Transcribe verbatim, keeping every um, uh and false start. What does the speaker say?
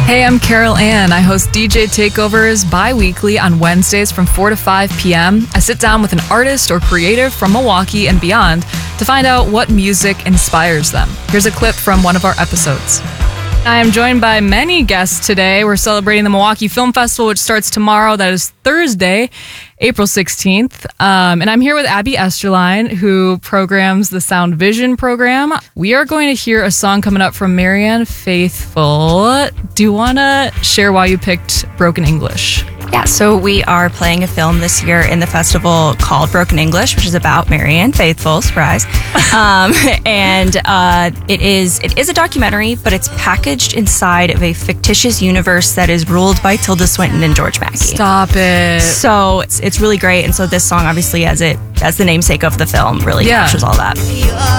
Hey, I'm Carol Ann. I host D J Takeovers bi-weekly on Wednesdays from four to five p.m. I sit down with an artist or creative from Milwaukee and beyond to find out what music inspires them. Here's a clip from one of our episodes. I am joined by many guests today. We're celebrating the Milwaukee Film Festival, which starts tomorrow. That is Thursday, April sixteenth. Um, and I'm here with Abby Esterline, who programs the Sound Vision program. We are going to hear a song coming up from Marianne Faithfull. Do you want to share why you picked Broken English? Yeah, so we are playing a film this year in the festival called Broken English, which is about Marianne Faithfull, surprise. um, and uh, it is it is a documentary, but it's packaged inside of a fictitious universe that is ruled by Tilda Swinton and George Mackey. Stop it. So it's, it's really great. And so this song, obviously, as it as the namesake of the film, really Yeah. captures all that.